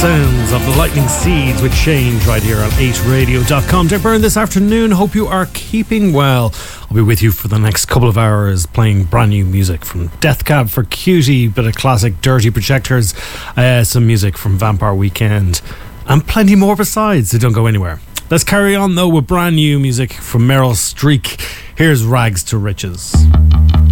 sounds of the Lightning Seeds with Change right here on 8radio.com. Derek Byrne this afternoon. Hope you are keeping well. I'll be with you for the next couple of hours playing brand new music from Death Cab for Cutie, bit of classic Dirty Projectors, some music from Vampire Weekend, and plenty more besides, so don't go anywhere. Let's carry on though with brand new music from Meryl Streep. Here's Rags to Riches.